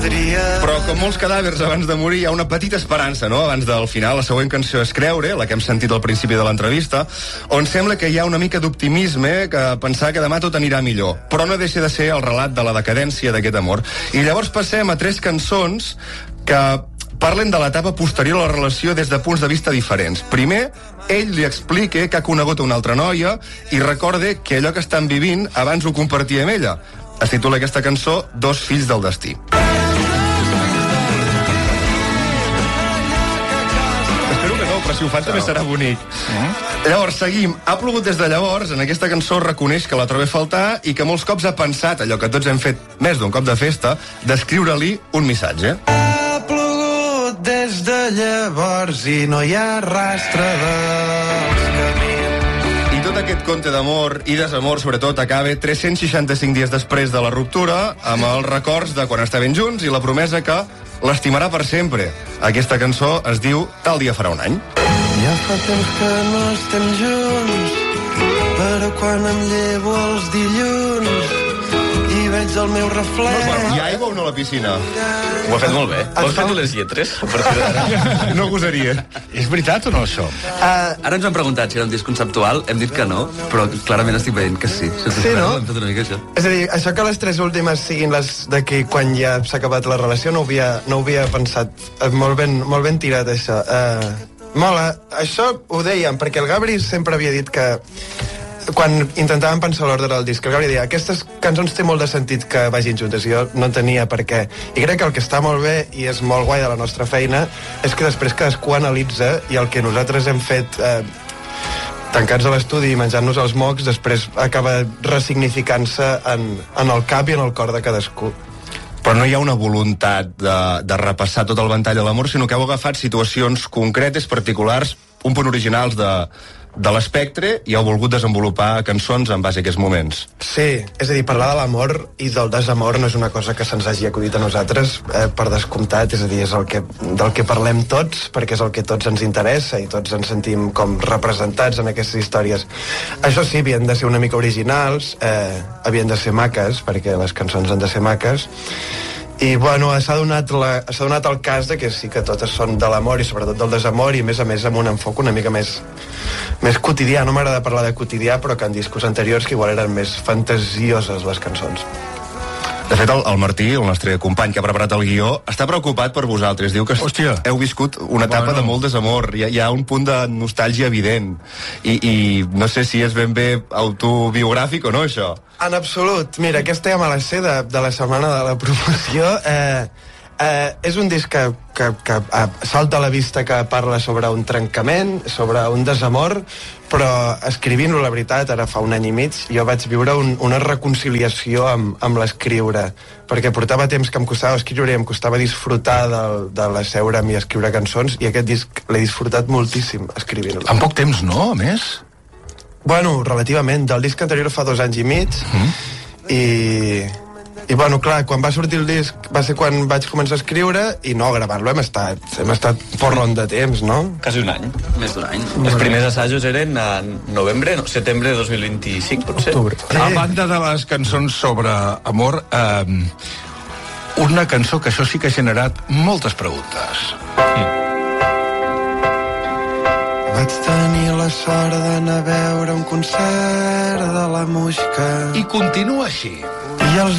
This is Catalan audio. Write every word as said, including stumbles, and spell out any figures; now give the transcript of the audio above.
voldria... Però com molts cadàvers abans de morir hi ha una petita esperança, no? Abans del final, la següent cançó és Creure, la que hem sentit al principi de l'entrevista, on sembla que hi ha una mica d'optimisme, que pensar que demà tot anirà millor, però no deixa de ser el relat de la decadència d'aquest amor. I llavors passem a tres cançons que parlen de l'etapa posterior a la relació des de punts de vista diferents. Primer, ell li explica que ha conegut una altra noia i recorde que allò que estan vivint abans ho compartia amb ella. Es titula aquesta cançó Dos fills del destí. Espero que no, però si ho fan també serà bonic. Llavors, seguim. Ha plogut des de llavors. En aquesta cançó reconeix que la troba a faltar i que molts cops ha pensat, allò que tots hem fet més d'un cop de festa, d'escriure-li un missatge. Des de llavors i no hi ha rastre dels camins. I tot aquest conte d'amor i desamor, sobretot, acaba tres-cents seixanta-cinc dies després de la ruptura, amb els records de quan estaven junts i la promesa que l'estimarà per sempre. Aquesta cançó es diu Tal dia farà un any. Ja fa temps que no estem junts, però quan em llevo els dilluns i veig el meu reflex... No, hi ha aigua o no a la piscina? Ho ha fet molt bé. Vols fer les lletres? No gosaria. És veritat o no, això? Uh, ara ens han preguntat si era un disc conceptual, hem dit que no, però clarament estic veient que sí. Sí, no? Hem fet una mica això. És a dir, això que les tres últimes siguin les de que quan ja s'ha acabat la relació no ho havia, no ho havia pensat. Uh, molt, ben, molt ben tirat, això. Uh, mola. Això ho dèiem, perquè el Gabri sempre havia dit que quan intentàvem pensar l'ordre del disc, el Gabri deia, aquestes cançons té molt de sentit que vagin juntes, i jo no entenia per què. I crec que el que està molt bé i és molt guai de la nostra feina és que després cadascú analitza i el que nosaltres hem fet eh, tancats a l'estudi i menjant-nos els mocs, després acaba ressignificant-se en, en el cap i en el cor de cadascú. Però no hi ha una voluntat de, de repassar tot el ventall de l'amor, sinó que heu agafat situacions concretes, particulars, un punt originals de, de l'espectre, i heu volgut desenvolupar cançons en base a aquests moments. Sí, és a dir, parlar de l'amor i del desamor no és una cosa que se'ns hagi acudit a nosaltres, eh, per descomptat, és a dir, és el que, del que parlem tots, perquè és el que tots ens interessa i tots ens sentim com representats en aquestes històries. Això sí, havien de ser una mica originals, eh, havien de ser maques, perquè les cançons han de ser maques, i bueno, s'ha donat, la, s'ha donat el cas de que sí que totes són de l'amor i sobretot del desamor, i a més a més amb un enfoc una mica més, més quotidià. No m'agrada parlar de quotidià, però que en discos anteriors que igual eren més fantasioses les cançons. De fet, el, el Martí, el nostre company que ha preparat el guió, està preocupat per vosaltres. Diu que Hòstia. heu viscut una etapa bueno. de molt desamor. Hi ha, hi ha un punt de nostàlgia evident. I, I no sé si és ben bé autobiogràfic o no, això. En absolut. Mira, aquesta ja me la sé de, de la setmana de la promoció. Eh, eh, és un disc que, que, que eh, salta a la vista, que parla sobre un trencament, sobre un desamor, però escrivint-lo, la veritat, ara fa un any i mig, jo vaig viure un, una reconciliació amb, amb l'escriure, perquè portava temps que em costava escriure i em costava disfrutar de, de l'asseure'm i escriure cançons, i aquest disc l'he disfrutat moltíssim escrivint-lo. En poc temps, no, a més? Bueno, relativament. Del disc anterior fa dos anys i mig, mm. i... I bueno, clar, quan va sortir el disc va ser quan vaig començar a escriure, i no, a gravar-lo hem estat, hem estat porron de temps, no? Quasi un any. Més d'un any. Els primers assajos eren a novembre, no, setembre de dos mil vint-i-cinc, potser. A banda de les cançons sobre amor, eh, una cançó que això sí que ha generat moltes preguntes. Mm. Vaig tenir la sort d'anar a veure un concert de la Muixca. I continua així.